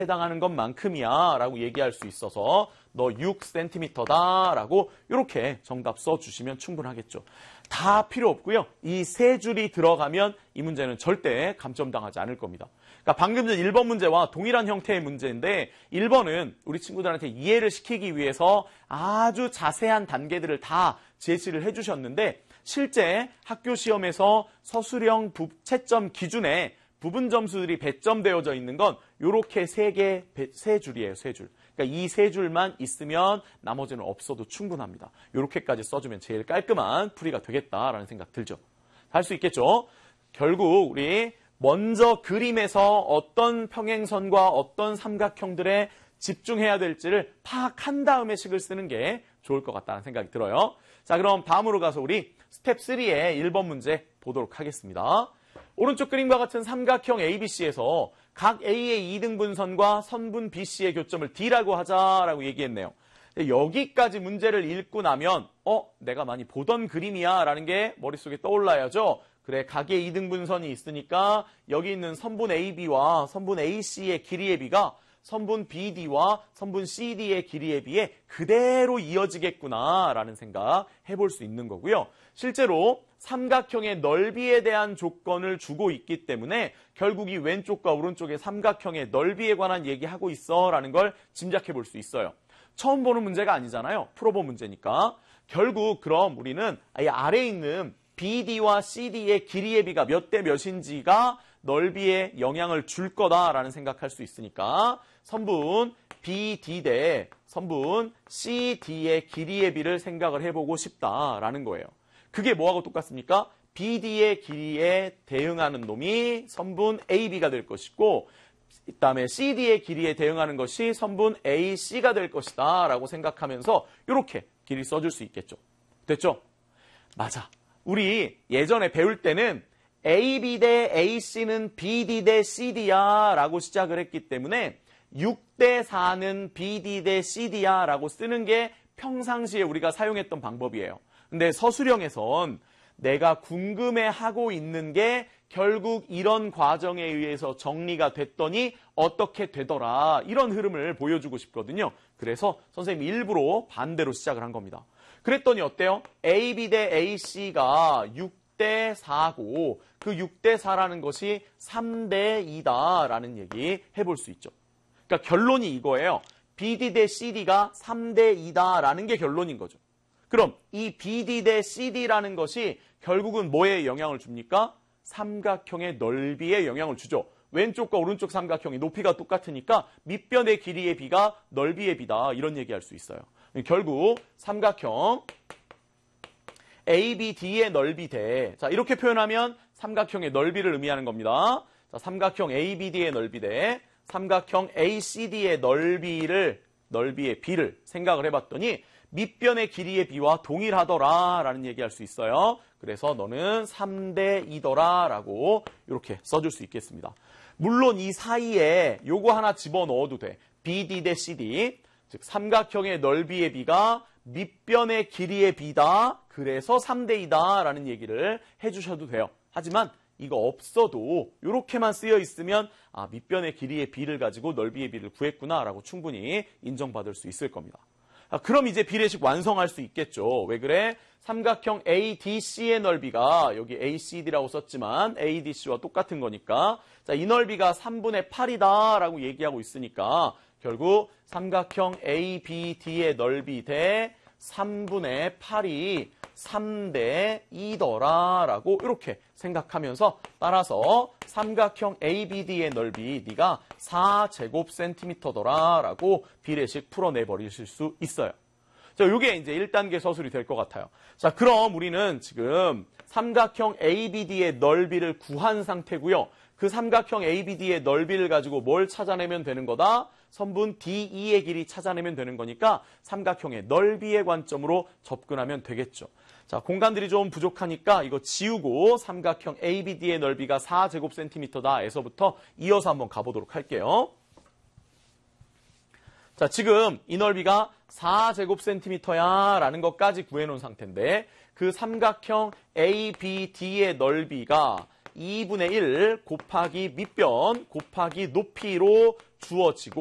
해당하는 것만큼이야 라고 얘기할 수 있어서 너 6cm다 라고 이렇게 정답 써주시면 충분하겠죠. 다 필요 없고요. 이 세 줄이 들어가면 이 문제는 절대 감점당하지 않을 겁니다. 그러니까 방금 전 1번 문제와 동일한 형태의 문제인데 1번은 우리 친구들한테 이해를 시키기 위해서 아주 자세한 단계들을 다 제시를 해주셨는데 실제 학교 시험에서 서술형 채점 기준에 부분 점수들이 배점되어져 있는 건 이렇게 세 줄이에요. 세 줄. 그러니까 이 세 줄만 있으면 나머지는 없어도 충분합니다. 이렇게까지 써주면 제일 깔끔한 풀이가 되겠다라는 생각 들죠. 할 수 있겠죠? 결국 우리 먼저 그림에서 어떤 평행선과 어떤 삼각형들에 집중해야 될지를 파악한 다음에 식을 쓰는 게 좋을 것 같다는 생각이 들어요. 자, 그럼 다음으로 가서 우리 스텝 3의 1번 문제 보도록 하겠습니다. 오른쪽 그림과 같은 삼각형 ABC에서 각 A의 2등분선과 선분 BC의 교점을 D라고 하자라고 얘기했네요. 여기까지 문제를 읽고 나면 내가 많이 보던 그림이야 라는 게 머릿속에 떠올라야죠. 그래, 각의 2등분선이 있으니까 여기 있는 선분 AB와 선분 AC의 길이의 비가 선분 BD와 선분 CD의 길이에 비해 그대로 이어지겠구나 라는 생각 해볼 수 있는 거고요. 실제로 삼각형의 넓이에 대한 조건을 주고 있기 때문에 결국 이 왼쪽과 오른쪽의 삼각형의 넓이에 관한 얘기하고 있어 라는 걸 짐작해 볼 수 있어요. 처음 보는 문제가 아니잖아요. 풀어본 문제니까. 결국 그럼 우리는 이 아래에 있는 BD와 CD의 길이의 비가 몇 대 몇인지가 넓이에 영향을 줄 거다라는 생각할 수 있으니까 선분 BD 대 선분 CD의 길이의 비를 생각을 해보고 싶다라는 거예요. 그게 뭐하고 똑같습니까? BD의 길이에 대응하는 놈이 선분 AB가 될 것이고 그다음에 CD의 길이에 대응하는 것이 선분 AC가 될 것이다 라고 생각하면서 이렇게 길이 써줄 수 있겠죠. 됐죠? 맞아. 우리 예전에 배울 때는 AB 대 AC는 BD 대 CD야 라고 시작을 했기 때문에 6대 4는 BD 대 CD야 라고 쓰는 게 평상시에 우리가 사용했던 방법이에요. 근데 서술형에선 내가 궁금해하고 있는 게 결국 이런 과정에 의해서 정리가 됐더니 어떻게 되더라 이런 흐름을 보여주고 싶거든요. 그래서 선생님이 일부러 반대로 시작을 한 겁니다. 그랬더니 어때요? AB 대 AC가 6대 4고 그 6대 4라는 것이 3대 2다라는 얘기 해볼 수 있죠. 그러니까 결론이 이거예요. BD 대 CD가 3대 2다라는 게 결론인 거죠. 그럼 이 BD 대 CD라는 것이 결국은 뭐에 영향을 줍니까? 삼각형의 넓이에 영향을 주죠. 왼쪽과 오른쪽 삼각형이 높이가 똑같으니까 밑변의 길이의 비가 넓이의 비다 이런 얘기할 수 있어요. 결국 삼각형 ABD의 넓이 대 자 이렇게 표현하면 삼각형의 넓이를 의미하는 겁니다. 자, 삼각형 ABD의 넓이 대 삼각형 ACD의 넓이의 비를 생각을 해봤더니 밑변의 길이의 비와 동일하더라라는 얘기할 수 있어요. 그래서 너는 3대 2더라 라고 이렇게 써줄 수 있겠습니다. 물론 이 사이에 요거 하나 집어넣어도 돼. BD 대 CD, 즉 삼각형의 넓이의 비가 밑변의 길이의 비다. 그래서 3대 2다 라는 얘기를 해주셔도 돼요. 하지만 이거 없어도 이렇게만 쓰여 있으면 밑변의 길이의 비를 가지고 넓이의 비를 구했구나 라고 충분히 인정받을 수 있을 겁니다. 그럼 이제 비례식 완성할 수 있겠죠. 왜 그래? 삼각형 ADC의 넓이가 여기 ACD라고 썼지만 ADC와 똑같은 거니까 자, 이 넓이가 3분의 8이다 라고 얘기하고 있으니까 결국 삼각형 ABD의 넓이 대 3분의 8이 3대 2더라 라고 이렇게 생각하면서 따라서 삼각형 ABD의 넓이 네가 4제곱센티미터더라 라고 비례식 풀어내버리실 수 있어요. 자, 이게 이제 1단계 서술이 될 것 같아요. 자, 그럼 우리는 지금 삼각형 ABD의 넓이를 구한 상태고요. 그 삼각형 ABD의 넓이를 가지고 뭘 찾아내면 되는 거다? 선분 DE의 길이 찾아내면 되는 거니까 삼각형의 넓이의 관점으로 접근하면 되겠죠. 자, 공간들이 좀 부족하니까 이거 지우고 삼각형 ABD의 넓이가 4제곱센티미터다 에서부터 이어서 한번 가보도록 할게요. 자, 지금 이 넓이가 4제곱센티미터야 라는 것까지 구해놓은 상태인데 그 삼각형 ABD의 넓이가 2분의 1 곱하기 밑변 곱하기 높이로 주어지고